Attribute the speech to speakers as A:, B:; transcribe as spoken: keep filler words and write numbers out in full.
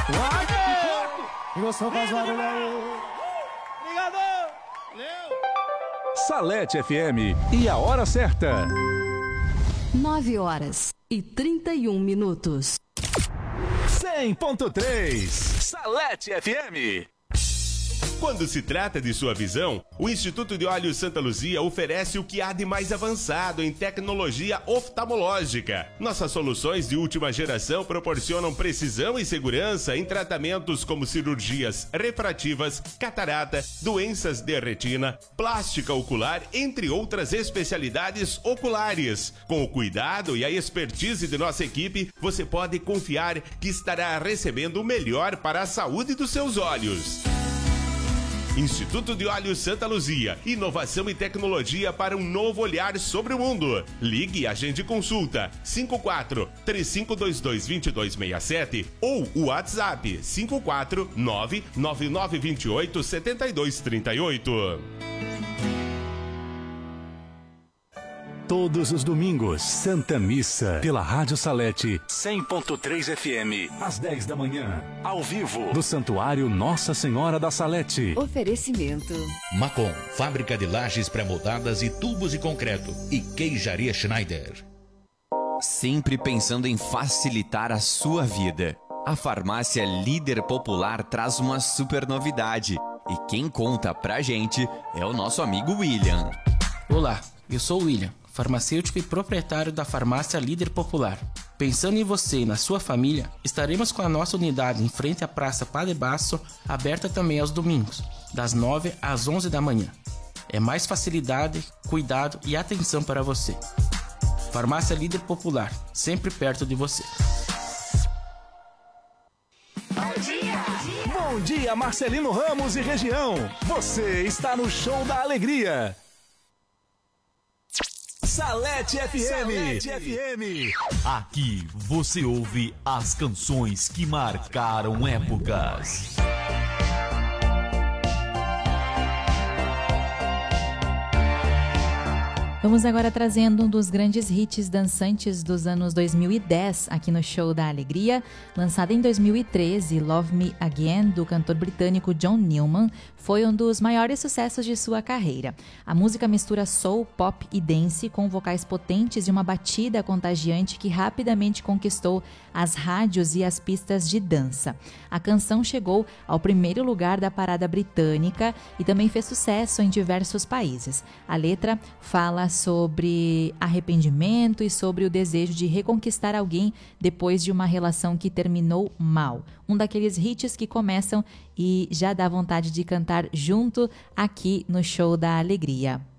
A: E você faz barulho aí.
B: Obrigado! Valeu!
C: Salete F M e a hora certa.
D: nove horas e trinta e um minutos.
C: cem ponto três Salete F M.
E: Quando se trata de sua visão, o Instituto de Olhos Santa Luzia oferece o que há de mais avançado em tecnologia oftalmológica. Nossas soluções de última geração proporcionam precisão e segurança em tratamentos como cirurgias refrativas, catarata, doenças de retina, plástica ocular, entre outras especialidades oculares. Com o cuidado e a expertise de nossa equipe, você pode confiar que estará recebendo o melhor para a saúde dos seus olhos. Instituto de Olhos Santa Luzia, inovação e tecnologia para um novo olhar sobre o mundo. Ligue e agende consulta cinco quatro, três cinco dois dois, dois dois seis sete ou o WhatsApp cinco quatro nove, nove nove dois oito, sete dois três oito.
C: Todos os domingos, Santa Missa, pela Rádio Salete, cem ponto três F M, às dez da manhã, ao vivo, do Santuário Nossa Senhora da Salete.
D: Oferecimento
F: Macon, fábrica de lajes pré-moldadas e tubos de concreto, e Queijaria Schneider.
G: Sempre pensando em facilitar a sua vida, a farmácia Líder Popular traz uma super novidade. E quem conta pra gente é o nosso amigo William.
H: Olá, eu sou o William, farmacêutico e proprietário da farmácia Líder Popular. Pensando em você e na sua família, estaremos com a nossa unidade em frente à Praça Padre Basso, aberta também aos domingos, das nove às onze da manhã. É mais facilidade, cuidado e atenção para você. Farmácia Líder Popular, sempre perto de você.
C: Bom dia! Bom dia, Marcelino Ramos e região! Você está no Show da Alegria. Salete F M. Salete F M.
I: Aqui você ouve as canções que marcaram épocas.
J: Vamos agora trazendo um dos grandes hits dançantes dos anos dois mil e dez aqui no Show da Alegria. Lançado em dois mil e treze, Love Me Again, do cantor britânico John Newman, foi um dos maiores sucessos de sua carreira. A música mistura soul, pop e dance com vocais potentes e uma batida contagiante que rapidamente conquistou as rádios e as pistas de dança. A canção chegou ao primeiro lugar da parada britânica e também fez sucesso em diversos países. A letra fala sobre arrependimento e sobre o desejo de reconquistar alguém depois de uma relação que terminou mal. Um daqueles hits que começam e já dá vontade de cantar junto aqui no Show da Alegria.